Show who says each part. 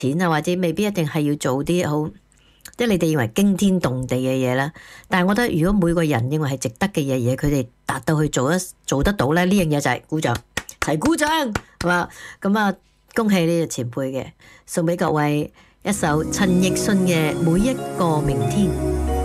Speaker 1: 錢啊，或者未必一定係要做啲好，即係你哋認為驚天動地嘅嘢啦。但係我覺得如果每個人認為係值得嘅嘢，佢哋達到去做得到咧，呢樣嘢就係鼓掌，齊鼓掌係嘛？咁啊，恭喜呢個前輩嘅，送俾各位一首陳奕迅嘅《每一個明天》。